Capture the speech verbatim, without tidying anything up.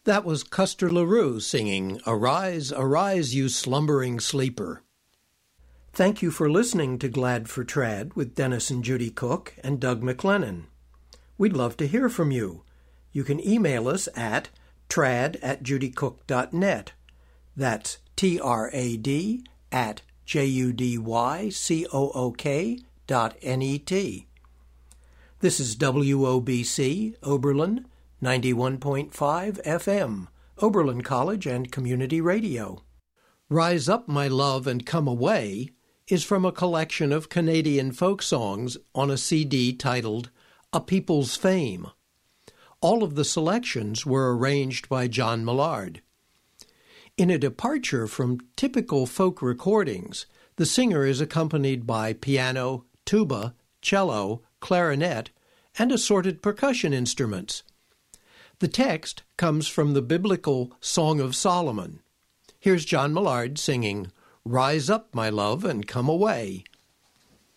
That was Custer LaRue singing Arise, Arise, You Slumbering Sleeper. Thank you for listening to Glad for Trad with Dennis and Judy Cook and Doug McLennan. We'd love to hear from you. You can email us at trad at judycook dot net. That's T R A D at J U D Y C O O K dot N E T. This is W O B C, Oberlin, ninety-one point five F M, Oberlin College and Community Radio. Rise Up, My Love, and Come Away is from a collection of Canadian folk songs on a C D titled A People's Fame. All of the selections were arranged by John Millard. In a departure from typical folk recordings, the singer is accompanied by piano, tuba, cello, clarinet, and assorted percussion instruments. The text comes from the biblical Song of Solomon. Here's John Millard singing, Rise Up, My Love, and Come Away.